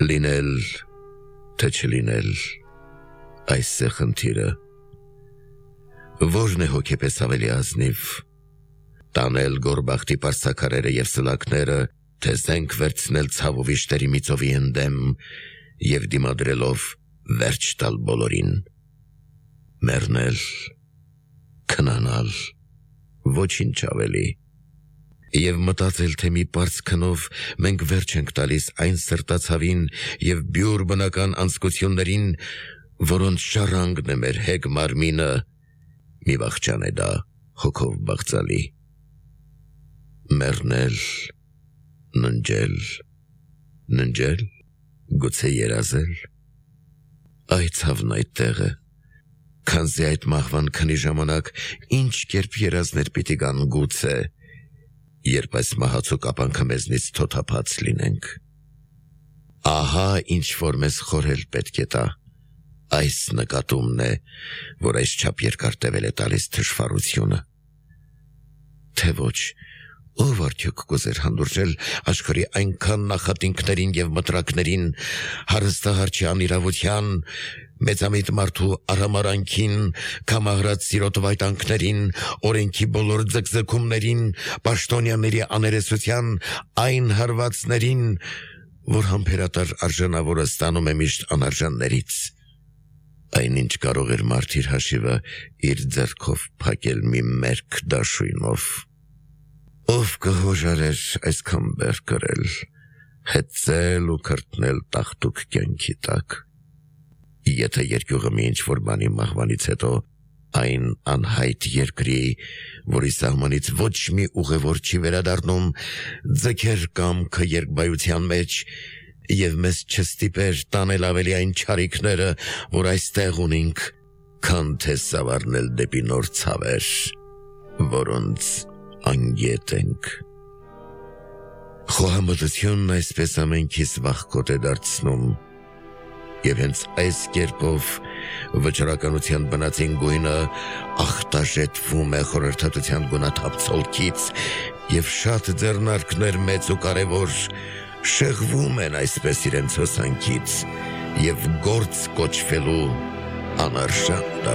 Լինել, թե չլինել, այս է խնդիրը։ Որն է հոգեպես ավելի ազնիվ, տանել գորբախտի պարսակարերը և սլակները, թե զենք վերցնել ցավ ու վիշտերի միծովի ընդեմ և դիմադրելով վերջ տալ բոլորին։ Մեռնել, քնանալ, ոչինչ ավելի։ Եվ մտածել, թե մի պարզ քնով մենք վերջ ենք տալիս այն սրտացավին և բյուր բնական անձկություններին, որոնց ժառանգն է մեր հեգ մարմինը, մի վախճան է դա հոգով բաղձալի։ Մեռնել, ննջել, գուցե երազել, այ ցավն այդ տեղը, քանզի այդ մահվան քնի ժամանակ ինչ կերպ երազներ պիտի գան գուցե, երբ այս մահացու կապանքը մեզնից թոթափած լինենք։ Ահա ինչ որ մեզ խորհել պետք է տա, այս նկատումն է, որ այսչափ երկար տևել է տալիս թշվառությունը։ Թե ոչ, ով արդյոք կուզեր հանդուրժել աշխարհի այնքան նախատինքներին և մտրակներին, հարստահարչի անիրավության, մեծամիտ մարդու արհամարանքին, կամահրած սիրո տվայտանքներին, օրենքի բոլոր ձգձգումներին, պաշտոնյաների աներեսության այն հարվածներին, որ համբերատար արժանավորը ստանում է միշտ անարժաններից։ Այնինչ կարող էր մարդ իր հաշիվը իր ձեռքով փակել մի մերկ դաշույնով։ Ով կհոժարեր այսքան բեռ կրել, հեծել ու քրտնել տաղտուկ կյանքի տակ։ Եթե երկյուղը մի ինչ-որ բանի մահվանից հետո այն անհայտ երկրի, որի սահմանից ոչ մի ուղևոր չի վերադառնում, ձգեր կամքը երկբայության մեջ և մեզ չստիպեր տանել ավելի այն չարիքները, որ այստեղ ունենք, քան թե սավառնել դեպի նոր ցավեր, որոնց անգետ ենք։ Խոհամտությունն այսպես ամենքիս վախկոտ է դարձնում, և հենց այս կերպով վճռականության բնածին գույնը ախտաժետվում է խորհրդատության գունաթափ ցոլքից, և շատ ձեռնարկներ մեծ ու կարևոր շեղվում են այսպես իրենց հոսանքից և գործ կոչվելու անարժան դարձնում։